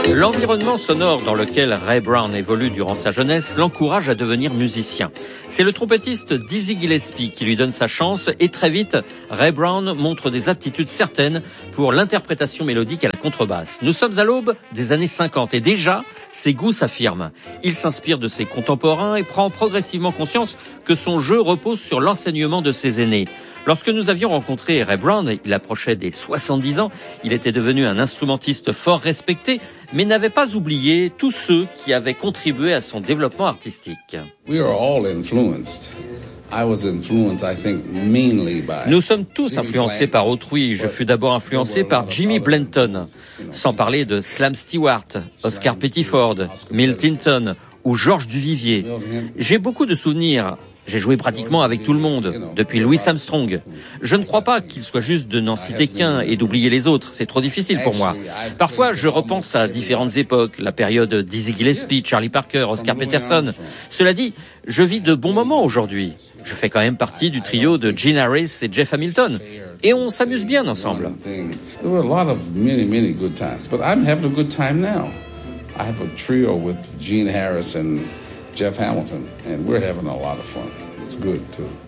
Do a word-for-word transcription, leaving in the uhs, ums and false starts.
L'environnement sonore dans lequel Ray Brown évolue durant sa jeunesse l'encourage à devenir musicien. C'est le trompettiste Dizzy Gillespie qui lui donne sa chance et très vite, Ray Brown montre des aptitudes certaines pour l'interprétation mélodique à la contrebasse. Nous sommes à l'aube des années cinquante et déjà, ses goûts s'affirment. Il s'inspire de ses contemporains et prend progressivement conscience que son jeu repose sur l'enseignement de ses aînés. Lorsque nous avions rencontré Ray Brown, il approchait des soixante-dix ans, il était devenu un instrumentiste fort respecté, mais n'avait pas oublié tous ceux qui avaient contribué à son développement artistique. We are all influenced. I was influenced, I think, mainly by... Nous sommes tous influencés par autrui. Je fus d'abord influencé par Jimmy Blanton, sans parler de Slam Stewart, Oscar Pettiford, Milt Hinton ou Georges Duvivier. J'ai beaucoup de souvenirs. J'ai joué pratiquement avec tout le monde, depuis Louis Armstrong. Je ne crois pas qu'il soit juste de n'en citer qu'un et d'oublier les autres. C'est trop difficile pour moi. Parfois, je repense à différentes époques, la période Dizzy Gillespie, Charlie Parker, Oscar Peterson. Cela dit, je vis de bons moments aujourd'hui. Je fais quand même partie du trio de Gene Harris et Jeff Hamilton. Et on s'amuse bien ensemble. There were a lot of many, many good times, but I'm having a good time now. I have a trio with Gene Harris and Jeff Hamilton, and we're having a lot of fun. It's good, too.